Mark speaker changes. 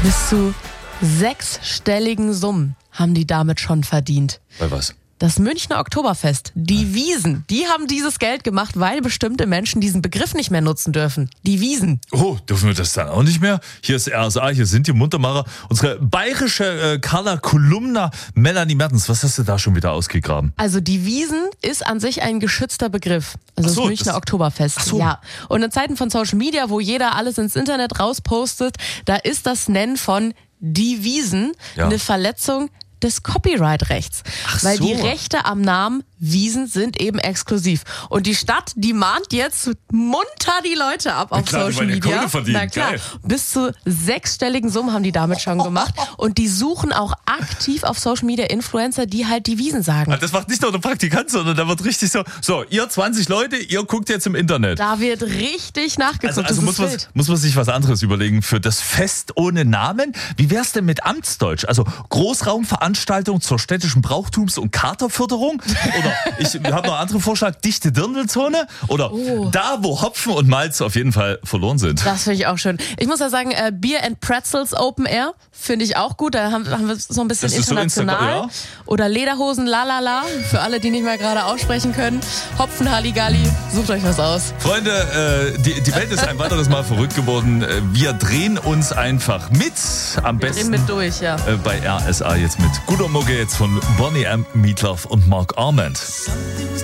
Speaker 1: Bis zu 6-stelligen Summen haben die damit schon verdient.
Speaker 2: Bei was?
Speaker 1: Das Münchner Oktoberfest, die Wiesn, die haben dieses Geld gemacht, weil bestimmte Menschen diesen Begriff nicht mehr nutzen dürfen. Die Wiesn.
Speaker 2: Oh, dürfen wir das dann auch nicht mehr? Hier ist RSA, hier sind die Muntermacher. Unsere bayerische Carla Kolumna, Melanie Mertens. Was hast du da schon wieder ausgegraben?
Speaker 1: Also die Wiesn ist an sich ein geschützter Begriff. Also
Speaker 2: Ach so,
Speaker 1: das Münchner Oktoberfest.
Speaker 2: Ach so.
Speaker 1: Ja. Und in Zeiten von Social Media, wo jeder alles ins Internet rauspostet, da ist das Nennen von die Wiesn eine Verletzung des Copyright-Rechts. Weil
Speaker 2: so.
Speaker 1: die Rechte am Namen Wiesn sind eben exklusiv. Und die Stadt, die mahnt jetzt munter die Leute ab auf
Speaker 2: klar,
Speaker 1: Social
Speaker 2: die wollen ja
Speaker 1: Media.
Speaker 2: Kohle verdienen.
Speaker 1: Na klar.
Speaker 2: Geil.
Speaker 1: Bis zu 6-stelligen Summen haben die damit schon gemacht. Und die suchen auch aktiv auf Social Media Influencer, die halt die Wiesn sagen.
Speaker 2: Das macht nicht nur der Praktikant, sondern da wird richtig so, ihr 20 Leute, ihr guckt jetzt im Internet.
Speaker 1: Da wird richtig nachgeguckt.
Speaker 2: Also muss man sich was anderes überlegen für das Fest ohne Namen. Wie wär's denn mit Amtsdeutsch? Also Großraumveranstaltung zur städtischen Brauchtums- und Katerförderung? Oder ich habe noch einen anderen Vorschlag, dichte Dirndlzone? Oder da, wo Hopfen und Malz auf jeden Fall verloren sind.
Speaker 1: Das finde ich auch schön. Ich muss ja sagen, Beer and Pretzels Open Air finde ich auch gut. Da haben wir so ein bisschen
Speaker 2: Das ist so
Speaker 1: international. Oder Lederhosen Lalala, für alle, die nicht mehr gerade aussprechen können. Hopfen Halligalli, sucht euch was aus.
Speaker 2: Freunde, die Welt ist ein weiteres Mal verrückt geworden. Wir drehen uns einfach mit. Am
Speaker 1: Wir
Speaker 2: besten
Speaker 1: drehen mit durch, ja.
Speaker 2: bei RSA jetzt mit guter Mucke jetzt von Bonnie M., Meatloaf und Mark Arment.